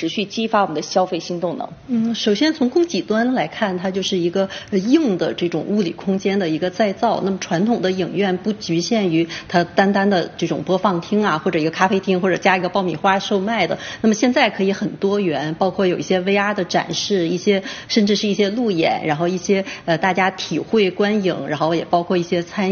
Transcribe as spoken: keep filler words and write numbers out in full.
持续激发我们的消费新动能？ 嗯，首先从供给端来看，它就是一个硬的这种物理空间的一个再造。那么传统的影院不局限于它单单的这种播放厅啊，或者一个咖啡厅，或者加一个爆米花售卖的。那么现在可以很多元，包括有一些 V R 的展示，一些甚至是一些路演，然后一些呃大家体会观影，然后也包括一些参与。